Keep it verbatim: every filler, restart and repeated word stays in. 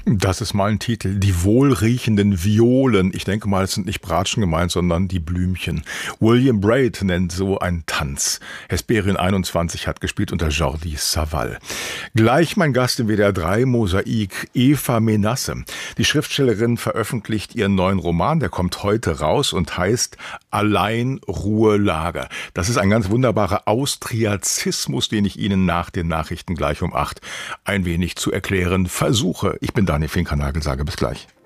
Das ist mal ein Titel. Die wohlriechenden Violen. Ich denke mal, es sind nicht Bratschen gemeint, sondern die Blümchen. William Braid nennt so einen Tanz. Hesperien einundzwanzig hat gespielt unter Jordi Savall. Gleich mein Gast im W D R drei Mosaik, Eva Menasse. Die Schriftstellerin veröffentlicht ihren neuen Roman, der kommt heute raus und heißt Allein Ruhelager. Das ist ein ganz wunderbarer Austriazismus, den ich Ihnen nach den Nachrichten gleich um acht ein wenig zu erklären versuche. Ich bin Daniel Finkernagel, sage bis gleich.